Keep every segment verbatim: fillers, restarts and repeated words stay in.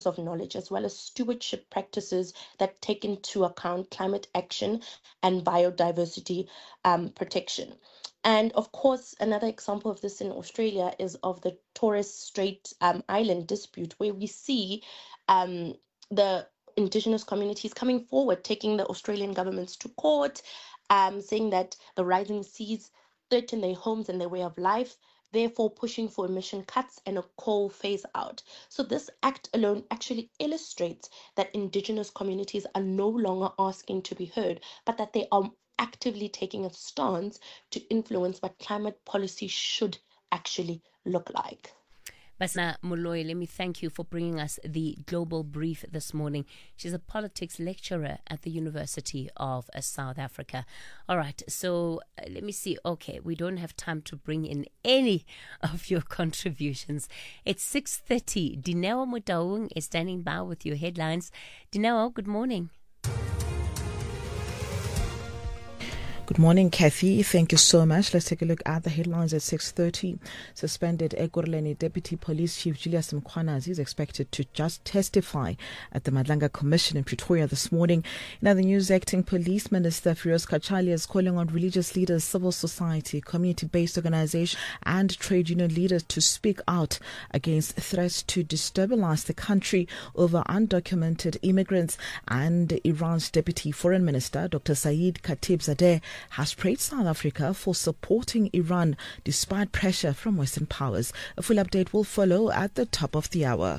transfers of knowledge, as well as stewardship practices that take into account climate action and biodiversity um, protection. And of course, another example of this in Australia is of the Torres Strait um, Island dispute, where we see um, the Indigenous communities coming forward, taking the Australian governments to court, um, saying that the rising seas threaten their homes and their way of life, therefore pushing for emission cuts and a coal phase out. So this act alone actually illustrates that Indigenous communities are no longer asking to be heard, but that they are actively taking a stance to influence what climate policy should actually look like. Basna Moloi, let me thank you for bringing us the Global Brief this morning. She's a politics lecturer at the University of uh, South Africa. All right, so uh, let me see. Okay, we don't have time to bring in any of your contributions. It's six thirty. Dineo Mutaung is standing by with your headlines. Dineo, good morning. Good morning, Kathy. Thank you so much. Let's take a look at the headlines at six thirty. Suspended Ekurhuleni Deputy Police Chief Julius Mkhwanazi is expected to just testify at the Madlanga Commission in Pretoria this morning. In other news, Acting Police Minister Firoz Kachali is calling on religious leaders, civil society, community-based organizations and trade union leaders to speak out against threats to destabilize the country over undocumented immigrants. And Iran's Deputy Foreign Minister, Doctor Saeed Khatibzadeh, has praised South Africa for supporting Iran despite pressure from Western powers. A full update will follow at the top of the hour.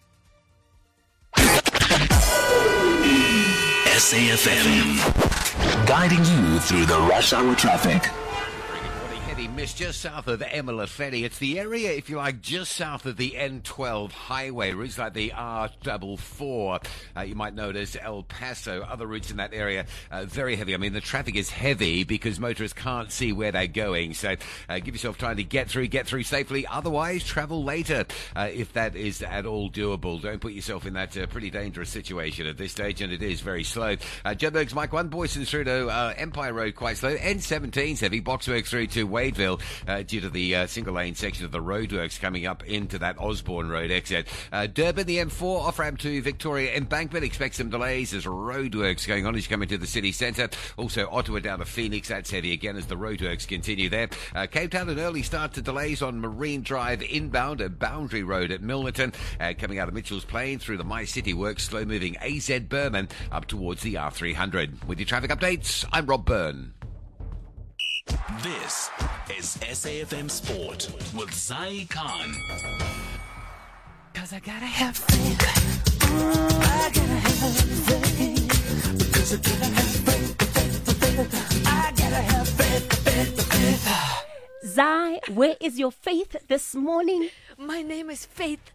S A F M, guiding you through the rush hour traffic. Mist just south of Emalaferry. It's the area, if you like, just south of the N twelve highway, routes like the R forty-four. Uh, you might notice El Paso, other routes in that area, uh, very heavy. I mean, the traffic is heavy because motorists can't see where they're going. So uh, give yourself time to get through, get through safely. Otherwise, travel later uh, if that is at all doable. Don't put yourself in that uh, pretty dangerous situation at this stage, and it is very slow. Uh, Joburg's Mike one, Boyston through to uh, Empire Road quite slow. N seventeen's heavy, Boxwork through to Wadeville. Uh, due to the uh, single-lane section of the roadworks coming up into that Osborne Road exit. Uh, Durban, the M four, off-ramp to Victoria Embankment. Expect some delays as roadworks going on as you come into the city centre. Also, Ottawa down to Phoenix. That's heavy again as the roadworks continue there. Uh, Cape Town, an early start to delays on Marine Drive inbound at Boundary Road at Milnerton. Uh, coming out of Mitchell's Plain through the My City Works, slow-moving A Z Berman up towards the R three hundred. With your traffic updates, I'm Rob Byrne. This is S A F M Sport with Zai Khan. Cause I gotta have faith. I gotta have faith. Because I gotta have faith. I gotta have faith, faith, faith. Zai, where is your faith this morning? My name is Faith.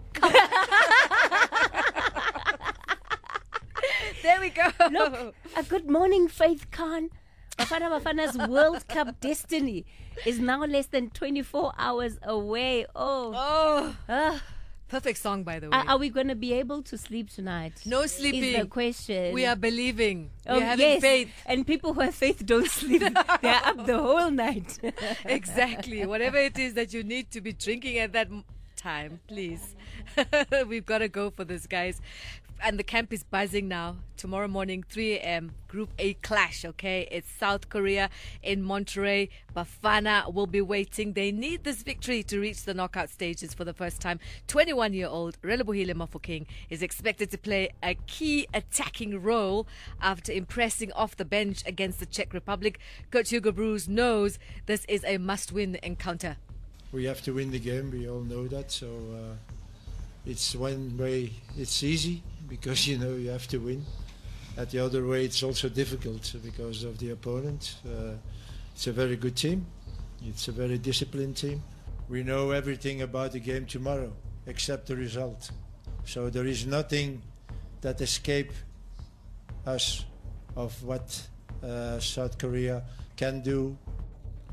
There we go. Look, a good morning, Faith Khan. Bafana Bafana's World Cup destiny is now less than twenty-four hours away. Oh, Oh, uh, perfect song, by the way. are, are we going to be able to sleep tonight? No sleeping. Is the question. We are believing. Oh, we are having yes. faith. And people who have faith don't sleep. They're up the whole night. Exactly. Whatever it is that you need to be drinking at that m- time, please. We've got to go for this, guys. And the camp is buzzing now. Tomorrow morning, three a.m., Group A clash, okay? It's South Korea in Monterey. Bafana will be waiting. They need this victory to reach the knockout stages for the first time. twenty-one-year-old Relebohile Mofokeng is expected to play a key attacking role after impressing off the bench against the Czech Republic. Coach Hugo Broos knows this is a must-win encounter. We have to win the game. We all know that. So uh, it's one way it's easy, because you know you have to win. At the other way, it's also difficult because of the opponent. Uh, it's a very good team. It's a very disciplined team. We know everything about the game tomorrow, except the result. So there is nothing that escape us of what uh, South Korea can do.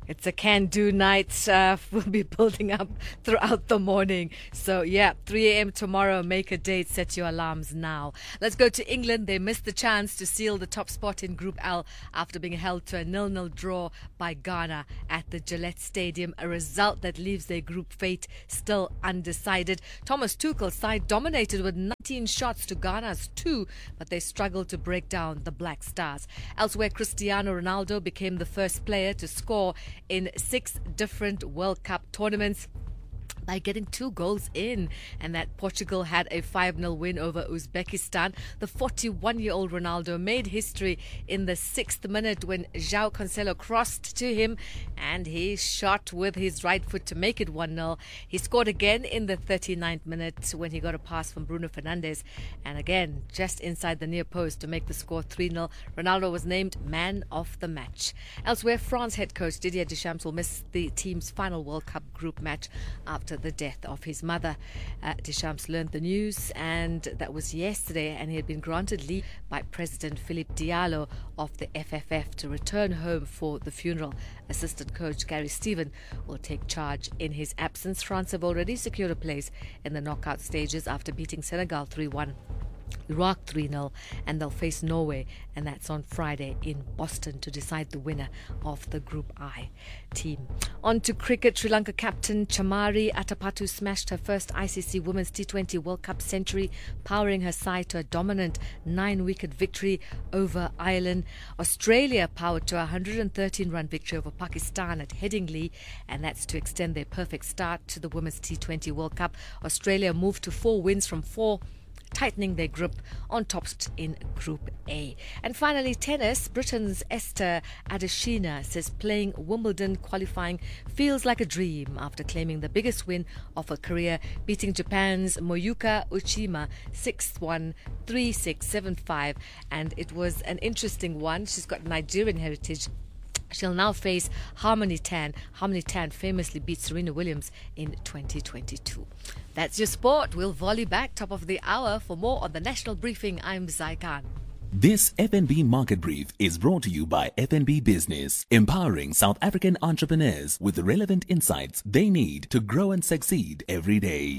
It's a can-do night. Uh, we'll be building up throughout the morning. So, yeah, three a.m. tomorrow. Make a date. Set your alarms now. Let's go to England. They missed the chance to seal the top spot in Group L after being held to a nil-nil draw by Ghana at the Gillette Stadium, a result that leaves their group fate still undecided. Thomas Tuchel's side dominated with nineteen shots to Ghana's two, but they struggled to break down the Black Stars. Elsewhere, Cristiano Ronaldo became the first player to score in six different World Cup tournaments by getting two goals in, and that Portugal had a five nil win over Uzbekistan. The forty-one-year-old Ronaldo made history in the sixth minute when João Cancelo crossed to him and he shot with his right foot to make it one nil. He scored again in the thirty-ninth minute when he got a pass from Bruno Fernandes, and again just inside the near post to make the score three nil. Ronaldo was named man of the match. Elsewhere, France head coach Didier Deschamps will miss the team's final World Cup group match after the death of his mother. Uh, Deschamps learned the news, and that was yesterday, and he had been granted leave by President Philippe Diallo of the F F F to return home for the funeral. Assistant coach Gary Steven will take charge in his absence. France have already secured a place in the knockout stages after beating Senegal three one. Iraq three nil, and they'll face Norway, and that's on Friday in Boston to decide the winner of the Group I team. On to cricket. Sri Lanka captain Chamari Atapattu smashed her first I C C Women's T twenty World Cup century, powering her side to a dominant nine-wicket victory over Ireland. Australia powered to a one hundred thirteen run victory over Pakistan at Headingley, and that's to extend their perfect start to the Women's T twenty World Cup. Australia moved to four wins from four, tightening their grip on top in Group A. And finally, tennis. Britain's Esther Adeshina says playing Wimbledon qualifying feels like a dream after claiming the biggest win of her career, beating Japan's Moyuka Uchima six one, three six, seven five. And it was an interesting one. She's got Nigerian heritage. She'll now face Harmony Tan. Harmony Tan famously beat Serena Williams in twenty twenty-two. That's your sport. We'll volley back top of the hour. For more on the National Briefing, I'm Zai Khan. This F N B Market Brief is brought to you by F N B Business, empowering South African entrepreneurs with the relevant insights they need to grow and succeed every day.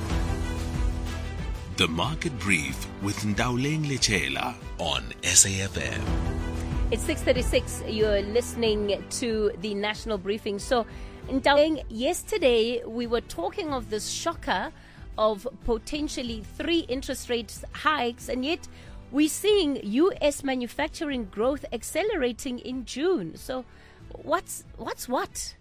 The Market Brief with Ndawleng Lechela on S A F M. It's six thirty-six. You're listening to the National Briefing. So, Ndawleng, yesterday we were talking of this shocker of potentially three interest rate hikes, and yet we're seeing U S manufacturing growth accelerating in June. So, what's what's what?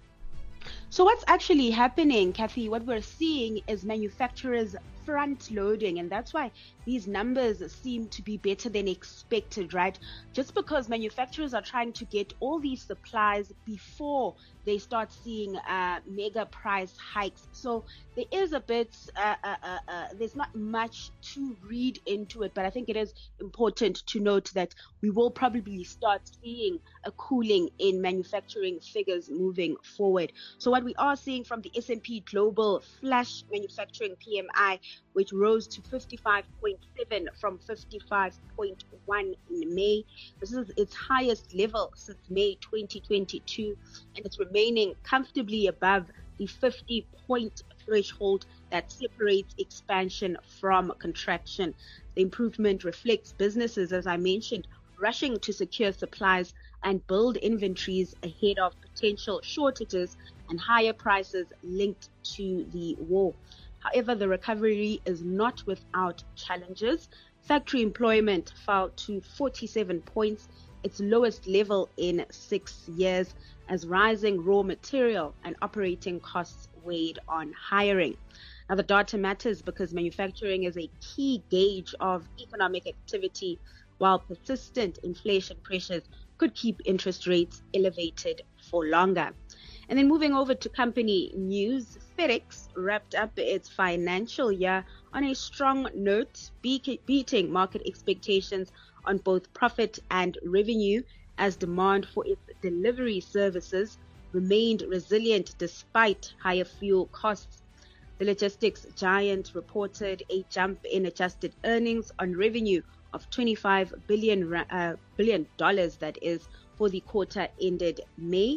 So what's actually happening, Kathy, what we're seeing is manufacturers front loading, and that's why these numbers seem to be better than expected, right? Just because manufacturers are trying to get all these supplies before they start seeing uh, mega price hikes. So there is a bit, uh, uh, uh, uh, there's not much to read into it, but I think it is important to note that we will probably start seeing a cooling in manufacturing figures moving forward. So what we are seeing from the S and P Global Flash Manufacturing P M I, which rose to fifty-five point seven from fifty-five point one in May. This is its highest level since May twenty twenty-two, and it's remaining comfortably above the fifty point threshold that separates expansion from contraction. The improvement reflects businesses, as I mentioned, rushing to secure supplies and build inventories ahead of potential shortages and higher prices linked to the war. However, the recovery is not without challenges. Factory employment fell to forty-seven points, its lowest level in six years, as rising raw material and operating costs weighed on hiring. Now, the data matters because manufacturing is a key gauge of economic activity, while persistent inflation pressures could keep interest rates elevated for longer. And then moving over to company news, FedEx wrapped up its financial year on a strong note, be- beating market expectations on both profit and revenue, as demand for its delivery services remained resilient despite higher fuel costs. The logistics giant reported a jump in adjusted earnings on revenue of twenty-five billion uh, billion dollars, that is, for the quarter ended May.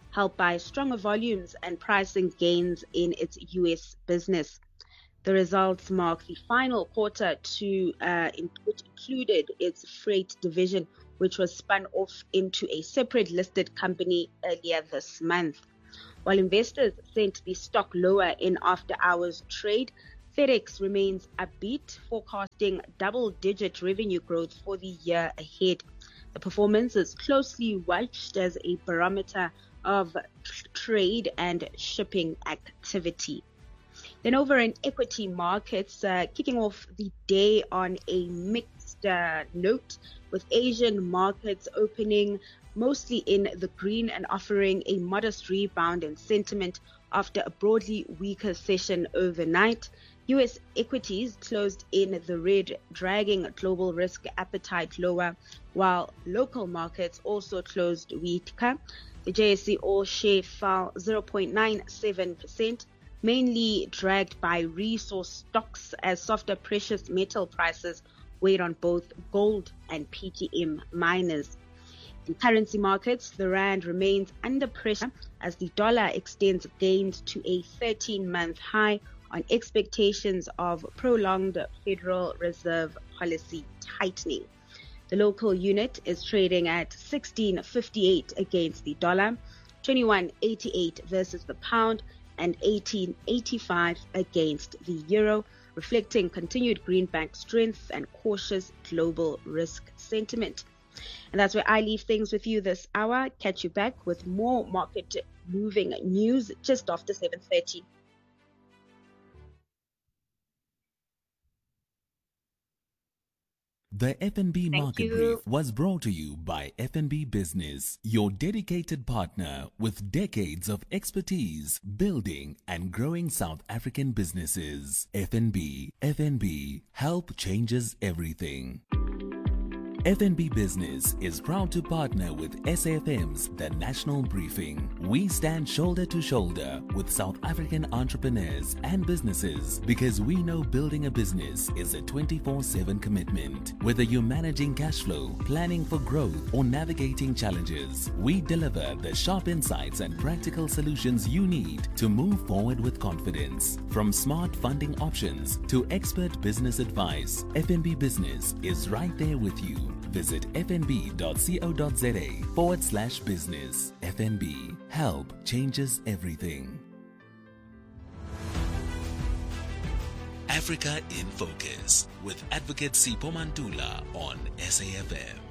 helped by stronger volumes and pricing gains in its U S business. The results mark the final quarter to uh, in, which included its freight division, which was spun off into a separate listed company earlier this month. While investors sent the stock lower in after-hours trade, FedEx remains upbeat, forecasting double-digit revenue growth for the year ahead. The performance is closely watched as a barometer of trade and shipping activity. Then over in equity markets, uh, kicking off the day on a mixed uh, note, with Asian markets opening mostly in the green and offering a modest rebound in sentiment after a broadly weaker session overnight. U S equities closed in the red, dragging global risk appetite lower, while local markets also closed weaker. The J S E All Share fell zero point nine seven percent, mainly dragged by resource stocks as softer precious metal prices weighed on both gold and P G M miners. In currency markets, the rand remains under pressure as the dollar extends gains to a thirteen-month high on expectations of prolonged Federal Reserve policy tightening. The local unit is trading at sixteen fifty-eight against the dollar, twenty-one eighty-eight versus the pound, and eighteen eighty-five against the euro, reflecting continued greenback strength and cautious global risk sentiment. And that's where I leave things with you this hour. Catch you back with more market moving news just after seven thirty. The F N B Thank Market you. Brief was brought to you by F N B Business, your dedicated partner with decades of expertise building and growing South African businesses. F N B, F N B, help changes everything. F N B Business is proud to partner with S A F M's The National Briefing. We stand shoulder to shoulder with South African entrepreneurs and businesses because we know building a business is a twenty-four seven commitment. Whether you're managing cash flow, planning for growth, or navigating challenges, we deliver the sharp insights and practical solutions you need to move forward with confidence. From smart funding options to expert business advice, F N B Business is right there with you. Visit fnb.co.za forward slash business. F N B. Help changes everything. Africa in Focus with Advocate Sipho Mantula on S A F M.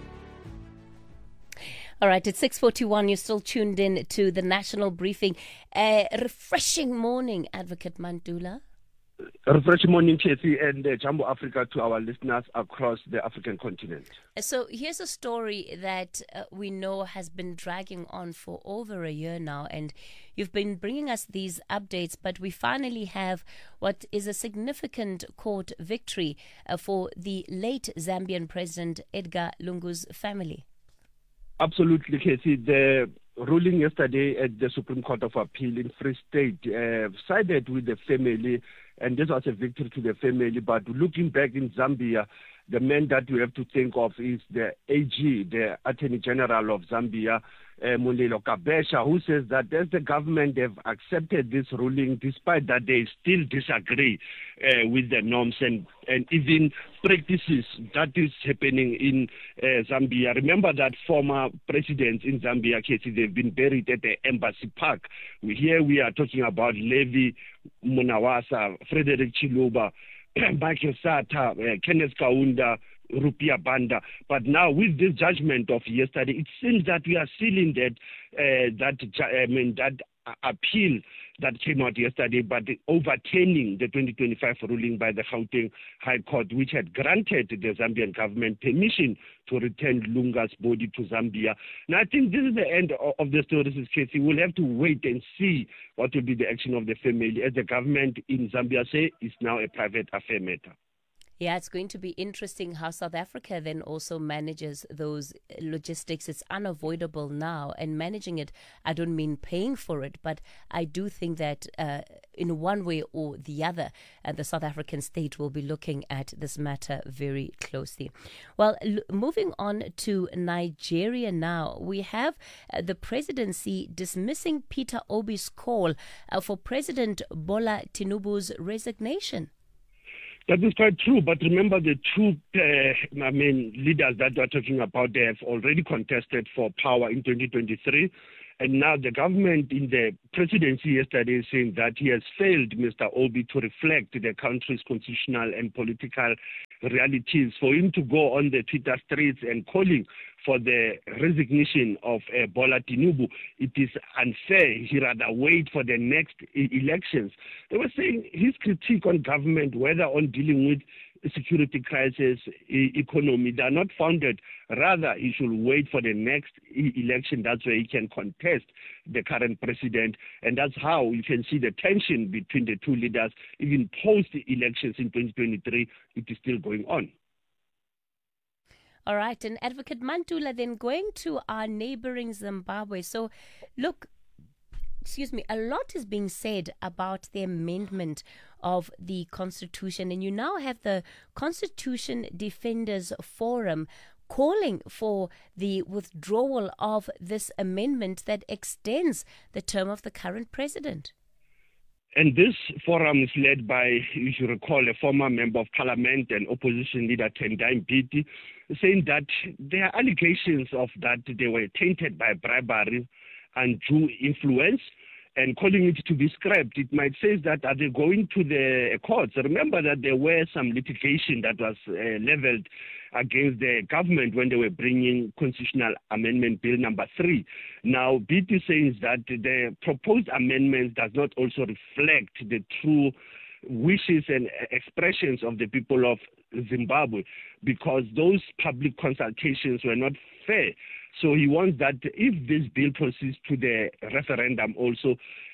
All right, it's six forty-one. You're still tuned in to the National Briefing. A refreshing morning, Advocate Mantula. A refreshing morning, Casey, and uh, Jumbo Africa to our listeners across the African continent. So here's a story that uh, we know has been dragging on for over a year now, and you've been bringing us these updates, but we finally have what is a significant court victory uh, for the late Zambian President Edgar Lungu's family. Absolutely, Casey. The ruling yesterday at the Supreme Court of Appeal in Free State uh, sided with the family, and this was a victory to the family. But looking back in Zambia, the man that we have to think of is the A G, the Attorney General of Zambia, uh, Mulilo Kabesha, who says that as the government have accepted this ruling, despite that they still disagree uh, with the norms and, and even practices that is happening in uh, Zambia. Remember that former presidents in Zambia, Casey, they've been buried at the Embassy Park. We, here we are talking about Levi Munawasa, Frederick Chiluba, Michael Sata, uh, Kenneth Kaunda, Rupia Banda. But now with this judgment of yesterday, it seems that we are sealing that uh, that I mean that appeal that came out yesterday, but overturning the twenty twenty-five ruling by the Gauteng High Court, which had granted the Zambian government permission to return Lunga's body to Zambia. Now, I think this is the end of the story, Casey. We'll have to wait and see what will be the action of the family, as the government in Zambia say is now a private affair matter. Yeah, it's going to be interesting how South Africa then also manages those logistics. It's unavoidable now, and managing it, I don't mean paying for it, but I do think that uh, in one way or the other, uh, the South African state will be looking at this matter very closely. Well, l- moving on to Nigeria now, we have uh, the presidency dismissing Peter Obi's call uh, for President Bola Tinubu's resignation. That is quite true, but remember the two, uh, I mean, leaders that we're talking about, they have already contested for power in twenty twenty-three, and now the government in the presidency yesterday is saying that he has failed Mister Obi to reflect the country's constitutional and political realities. For him to go on the Twitter streets and calling for the resignation of uh, Bola Tinubu, it is unfair. He rather wait for the next e- elections. They were saying his critique on government, whether on dealing with security crisis, e- economy, they are not founded. Rather, he should wait for the next e- election. That's where he can contest the current president. And that's how you can see the tension between the two leaders. Even post-elections in twenty twenty-three, it is still going on. All right, and Advocate Mantula, then going to our neighboring Zimbabwe. So, look, excuse me, a lot is being said about the amendment of the Constitution, and you now have the Constitution Defenders Forum calling for the withdrawal of this amendment that extends the term of the current president. And this forum is led by, you should recall, a former member of parliament and opposition leader Tendai Mbiti, saying that there are allegations of that they were tainted by bribery and Jew influence, and calling it to be scrapped. It might say that are they going to the courts? Remember that there were some litigation that was uh, leveled against the government when they were bringing Constitutional Amendment Bill number three. Now, B T says that the proposed amendment does not also reflect the true wishes and expressions of the people of Zimbabwe, because those public consultations were not fair. So he wants that if this bill proceeds to the referendum also,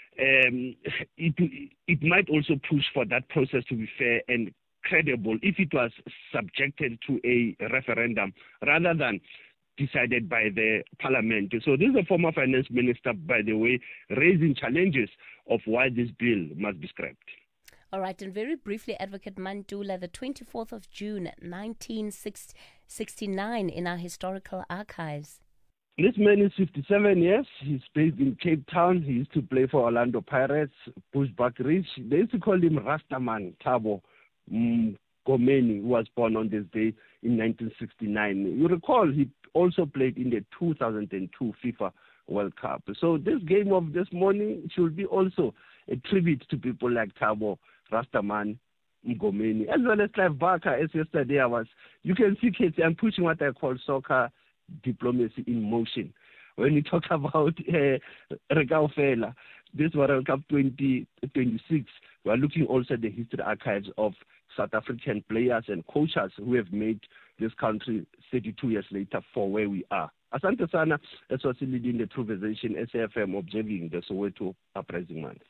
um, it, it might also push for that process to be fair and credible if it was subjected to a referendum rather than decided by the parliament. So this is a former finance minister, by the way, raising challenges of why this bill must be scrapped. All right, and very briefly, Advocate Mantula, the twenty-fourth of June, nineteen sixty-nine in our historical archives. This man is fifty-seven years. He's based in Cape Town. He used to play for Orlando Pirates, Bushbuck Ridge. They used to call him Rastaman Thabo Mngomeni, who was born on this day in nineteen sixty-nine. You recall he also played in the two thousand two FIFA World Cup. So this game of this morning should be also a tribute to people like Thabo Rastaman Mngomeni, as well as Clive Barker. As yesterday I was, you can see, Katie, I'm pushing what I call soccer diplomacy in motion. When we talk about uh, Rekaofela, this World Cup twenty twenty-six, we are looking also at the history archives of South African players and coaches who have made this country thirty-two years later for where we are. Asante Sana, as was leading the Trovezation S A F M, observing the Soweto Uprising Month.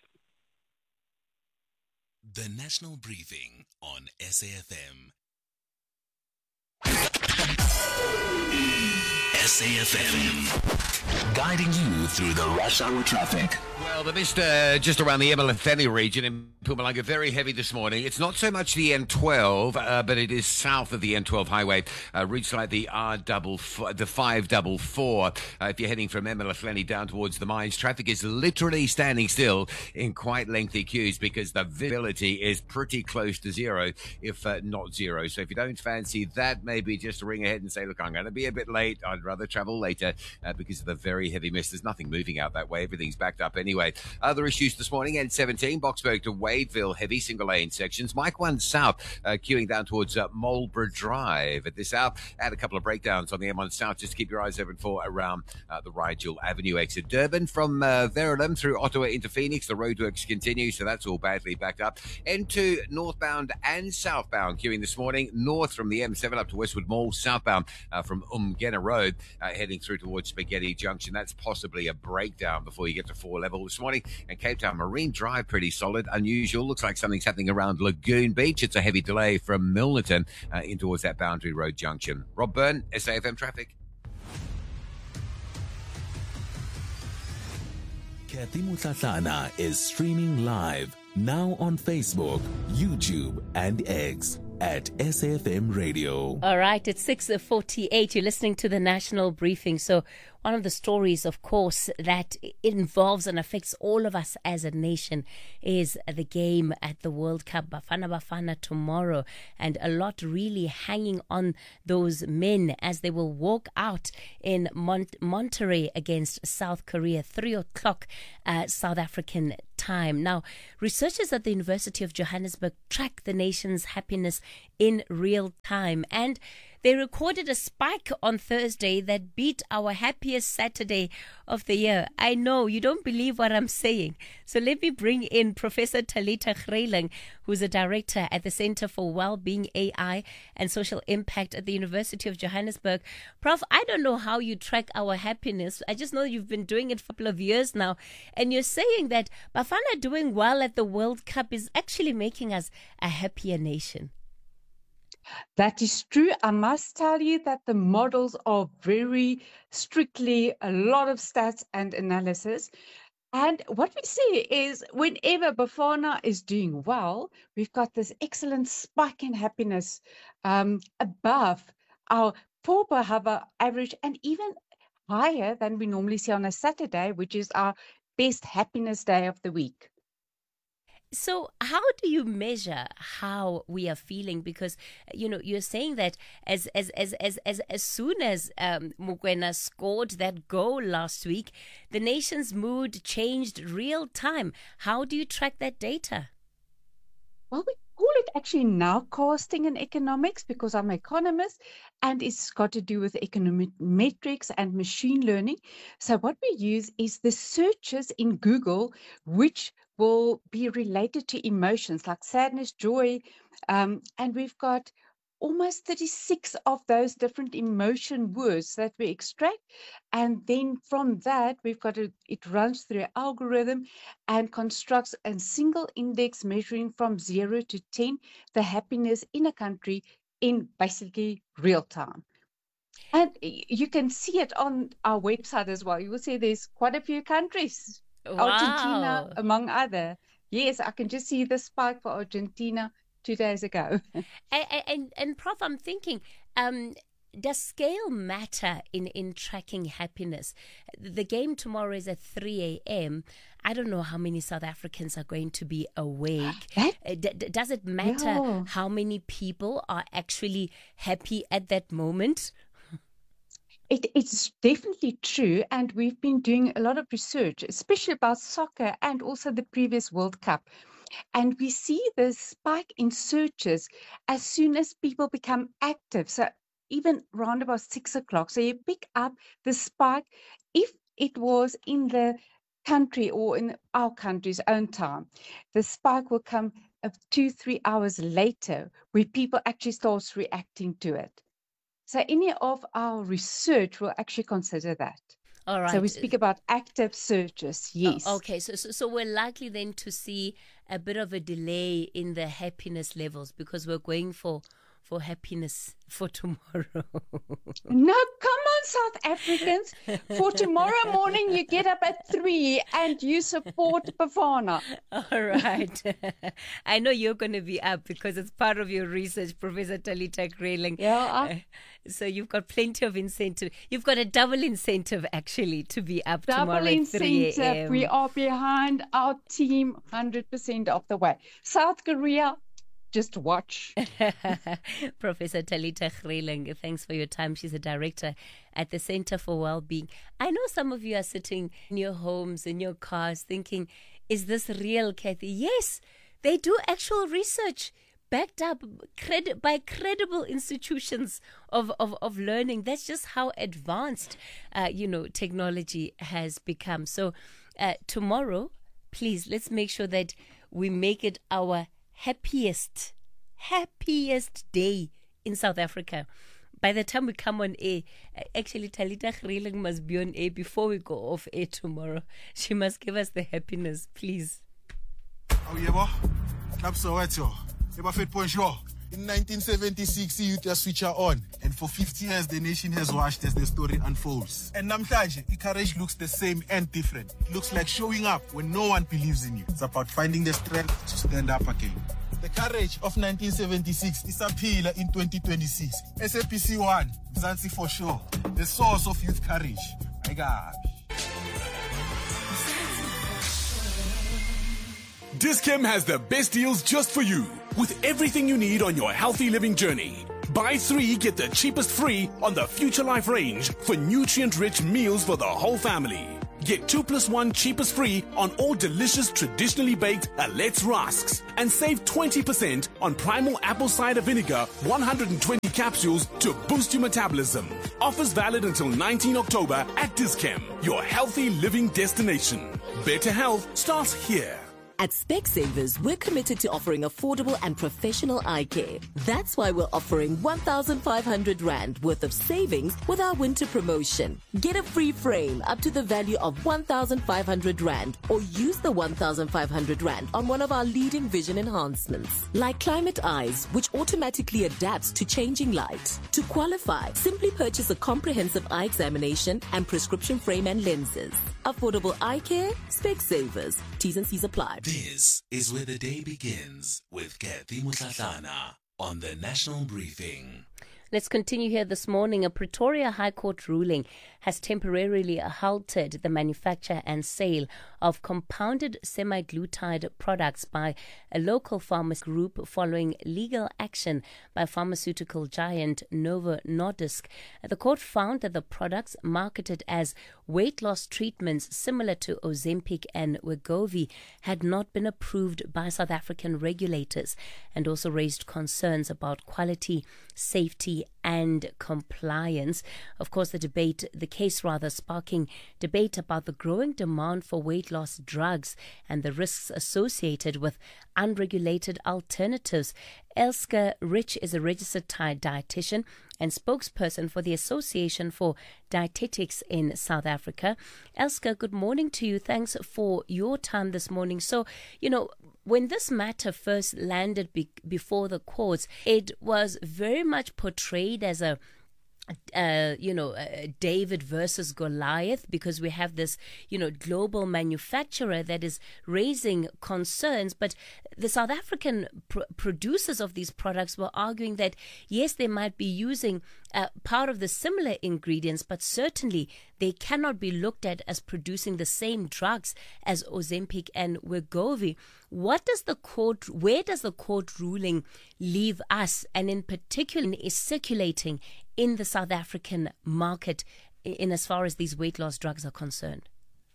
The National Briefing on S A F M. S A F M, guiding you through the rush hour traffic. Well, the mist uh, just around the Emalafeni region in Mpumalanga, very heavy this morning. It's not so much the N twelve, uh, but it is south of the N twelve highway. Uh, routes like the R double f- the five double four. Uh, if you're heading from Emalafeni down towards the mines, traffic is literally standing still in quite lengthy queues because the visibility is pretty close to zero, if uh, not zero. So if you don't fancy that, maybe just ring ahead and say, look, I'm going to be a bit late. I'd rather travel later uh, because of the very heavy mist. There's nothing moving out that way. Everything's backed up anyway. Other issues this morning, N seventeen, Boxburg to Wadeville, heavy single lane sections. Mike one South, uh, queuing down towards uh, Marlborough Drive at this hour. Add a couple of breakdowns on the M one South. Just keep your eyes open for around uh, the Rigel Avenue exit. Durban from uh, Verulam through Ottawa into Phoenix. The roadworks continue, so that's all badly backed up. N two northbound and southbound queuing this morning. North from the M seven up to Westwood Mall. Southbound uh, from Umgena Road. uh, heading through towards Spaghetti Junction. That's possibly a breakdown before you get to four level this morning. And Cape Town Marine Drive, pretty solid. Unusual. Looks like something's happening around Lagoon Beach. It's a heavy delay from Milnerton uh, in towards that Boundary Road junction. Rob Byrne, S A F M Traffic. Kathy Mutlatlana is streaming live now on Facebook, YouTube, and X at S A F M Radio. All right, it's six forty-eight. You're listening to the National Briefing. So one of the stories, of course, that involves and affects all of us as a nation is the game at the World Cup, Bafana Bafana, tomorrow. And a lot really hanging on those men as they will walk out in Mont- Monterrey against South Korea, three o'clock uh, South African time. Now, researchers at the University of Johannesburg track the nation's happiness in real time, and they recorded a spike on Thursday that beat our happiest Saturday of the year. I know you don't believe what I'm saying. So let me bring in Professor Talita Greyling, who's a director at the Center for Wellbeing, A I and Social Impact at the University of Johannesburg. Prof, I don't know how you track our happiness. I just know you've been doing it for a couple of years now. And you're saying that Bafana doing well at the World Cup is actually making us a happier nation. That is true. I must tell you that the models are very strictly a lot of stats and analysis. And what we see is whenever Bafana is doing well, we've got this excellent spike in happiness um, above our four per hour average and even higher than we normally see on a Saturday, which is our best happiness day of the week. So how do you measure how we are feeling? Because, you know, you're saying that as as as as as, as soon as um, Mokoena scored that goal last week, the nation's mood changed real time. How do you track that data? Well, we call it actually nowcasting in economics because I'm an economist, and it's got to do with economic metrics and machine learning. So what we use is the searches in Google, which will be related to emotions like sadness, joy, um, and we've got almost thirty-six of those different emotion words that we extract, and then from that we've got a, it runs through an algorithm and constructs a single index measuring from zero to ten the happiness in a country in basically real time. And you can see it on our website as well. You will see there's quite a few countries. Wow. Argentina, among other. Yes, I can just see the spike for Argentina two days ago. and, and, and Prof, I'm thinking, um, does scale matter in, in tracking happiness? The game tomorrow is at three a.m. I don't know how many South Africans are going to be awake. That, uh, d- d- does it matter yeah. how many people are actually happy at that moment? It, it's definitely true, and we've been doing a lot of research, especially about soccer and also the previous World Cup. And we see the spike in searches as soon as people become active. So even around about six o'clock. So you pick up the spike. If it was in the country or in our country's own time, the spike will come up two, three hours later, where people actually start reacting to it. So any of our research will actually consider that. All right. So we speak about active searches, yes. Oh, okay, so, so so we're likely then to see a bit of a delay in the happiness levels because we're going for for happiness for tomorrow. No, come on, South Africans. For tomorrow morning, you get up at three and you support Bafana. All right. I know you're going to be up because it's part of your research, Professor Talita Greyling. Yeah. I- Uh, so you've got plenty of incentive. You've got a double incentive, actually, to be up Double tomorrow at three incentive. a.m. We are behind our team one hundred percent of the way. South Korea, just watch. Professor Talita Greyling, thanks for your time. She's a director at the Center for Wellbeing. I know some of you are sitting in your homes, in your cars, thinking, is this real, Kathy? Yes, they do actual research backed up cred- by credible institutions of, of, of learning. That's just how advanced, uh, you know, technology has become. So uh, tomorrow, please, let's make sure that we make it our happiest, happiest day in South Africa by the time we come on air, actually Talita Khriling must be on air before we go off air tomorrow. She must give us the happiness, please. Oh, yeah, Club Soweto. Fit Point Show. In nineteen seventy-six, youth switch on, and for fifty years, the nation has watched as the story unfolds. And namhlanje, courage looks the same and different. It looks like showing up when no one believes in you. It's about finding the strength to stand up again. The courage of nineteen seventy-six is a pillar in twenty twenty-six. S A P C one, Mzansi for sure, the source of youth courage. My God. Dis-Chem has the best deals just for you, with everything you need on your healthy living journey. Buy three, get the cheapest free on the Future Life range for nutrient-rich meals for the whole family. Get two plus one cheapest free on all delicious traditionally baked Alet's rusks. And save twenty percent on Primal Apple Cider Vinegar one hundred twenty capsules to boost your metabolism. Offers valid until nineteenth of October at Dis-Chem, your healthy living destination. Better health starts here. At Specsavers, we're committed to offering affordable and professional eye care. That's why we're offering one thousand five hundred rand worth of savings with our winter promotion. Get a free frame up to the value of one thousand five hundred rand, or use the one thousand five hundred rand on one of our leading vision enhancements, like Climate Eyes, which automatically adapts to changing light. To qualify, simply purchase a comprehensive eye examination and prescription frame and lenses. Affordable eye care, Specsavers. T's and C's apply. This is where the day begins with Kathy Mutlatlana on the National Briefing. Let's continue here this morning. A Pretoria High Court ruling has temporarily halted the manufacture and sale of compounded semaglutide products by a local pharmacy group following legal action by pharmaceutical giant Novo Nordisk. The court found that the products marketed as weight loss treatments similar to Ozempic and Wegovy had not been approved by South African regulators, and also raised concerns about quality, safety and compliance. Of course, the debate, the case rather, sparking debate about the growing demand for weight loss drugs and the risks associated with unregulated alternatives. Elske Rich is a registered Thai dietitian and spokesperson for the Association for Dietetics in South Africa. Elske, good morning to you. Thanks for your time this morning. So, you know, when this matter first landed be- before the courts, it was very much portrayed as a Uh, you know, uh, David versus Goliath, because we have this, you know, global manufacturer that is raising concerns. But the South African pr- producers of these products were arguing that, yes, they might be using uh, part of the similar ingredients, but certainly they cannot be looked at as producing the same drugs as Ozempic and Wegovy. What does the court, where does the court ruling leave us, and in particular is circulating in the South African market in as far as these weight loss drugs are concerned?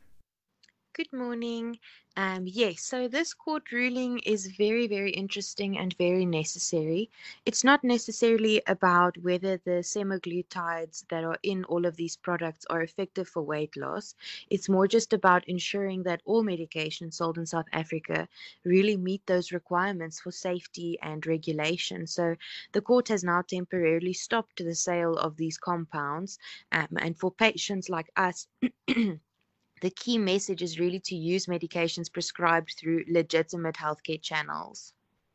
Good morning. Um, yes, so this court ruling is very, very interesting and very necessary. It's not necessarily about whether the semaglutides that are in all of these products are effective for weight loss. It's more just about ensuring that all medications sold in South Africa really meet those requirements for safety and regulation. So the court has now temporarily stopped the sale of these compounds, um, and for patients like us, the key message is really to use medications prescribed through legitimate healthcare channels.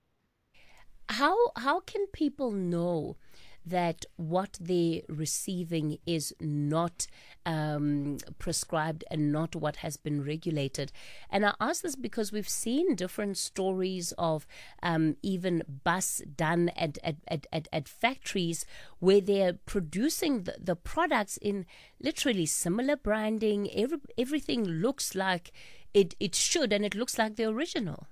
How how can people know that what they're receiving is not um, prescribed and not what has been regulated? And I ask this because we've seen different stories of um, even busts done at, at, at, at, at factories where they're producing the, the products in literally similar branding. Every, everything looks like it, it should, and it looks like the original.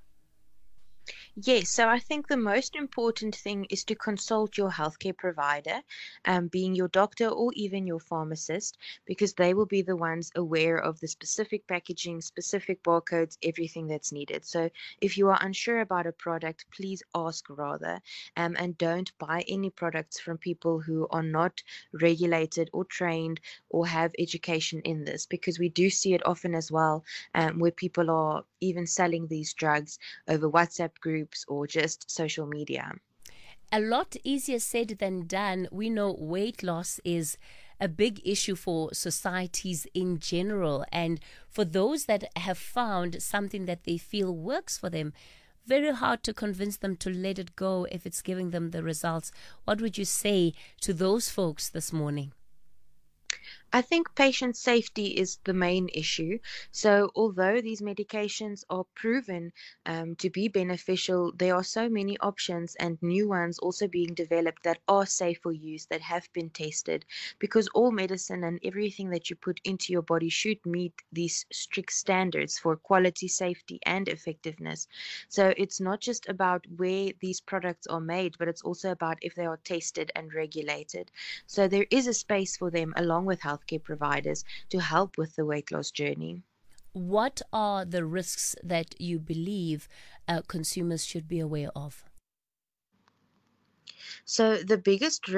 Yes, so I think the most important thing is to consult your healthcare provider, um, being your doctor or even your pharmacist, because they will be the ones aware of the specific packaging, specific barcodes, everything that's needed. So if you are unsure about a product, please ask rather, um, and don't buy any products from people who are not regulated or trained or have education in this, because we do see it often as well, um, where people are even selling these drugs over WhatsApp groups or just social media. a lot easier said than done. We know weight loss is a big issue for societies in general, and for those that have found something that they feel works for them, very hard to convince them to let it go if it's giving them the results. What would you say to those folks this morning? I think patient safety is the main issue. So although these medications are proven um, to be beneficial, there are so many options and new ones also being developed that are safe for use, that have been tested, because all medicine and everything that you put into your body should meet these strict standards for quality, safety, and effectiveness. So it's not just about where these products are made, but it's also about if they are tested and regulated. So there is a space for them along with healthcare providers to help with the weight loss journey. What are the risks that you believe uh, consumers should be aware of? So the biggest